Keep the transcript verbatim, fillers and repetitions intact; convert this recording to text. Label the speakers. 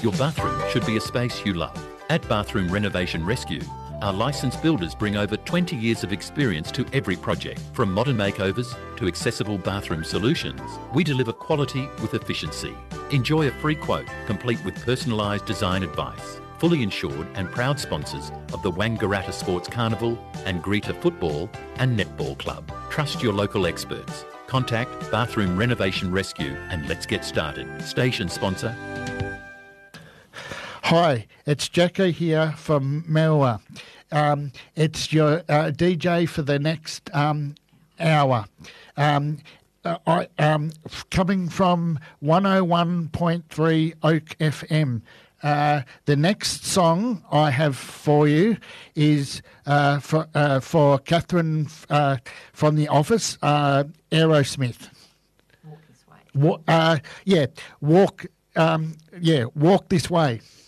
Speaker 1: Your bathroom should be a space you love. At Bathroom Renovation Rescue, our licensed builders bring over twenty years of experience to every project. From modern makeovers to accessible bathroom solutions, we deliver quality with efficiency. Enjoy a free quote, complete with personalised design advice. Fully insured and proud sponsors of the Wangaratta Sports Carnival and Greta Football and Netball Club. Trust your local experts. Contact Bathroom Renovation Rescue and let's get started. Station sponsor.
Speaker 2: Hi, it's Jacko here from Merwa. Um, it's your uh, D J for the next um, hour. Um, uh, I um, coming from one oh one point three Oak F M. Uh, the next song I have for you is uh, for uh, for Catherine uh, from The Office, uh, Aerosmith.
Speaker 3: Walk This Way.
Speaker 2: Wa- uh, yeah, walk. Um, yeah, walk this way.